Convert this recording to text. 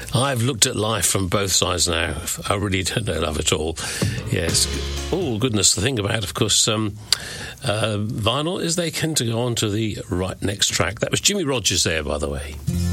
I've looked at life from both sides now. I really don't know love at all. Yes. Oh, goodness. The thing about, of course, vinyl is they tend to go on to the right next track. That was Jimmy Rogers there, by the way.